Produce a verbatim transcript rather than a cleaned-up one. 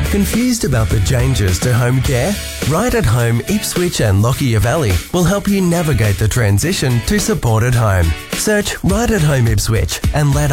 Confused about the changes to home care? Right at Home Ipswich and Lockyer Valley will help you navigate the transition to supported home. Search Right at Home Ipswich and let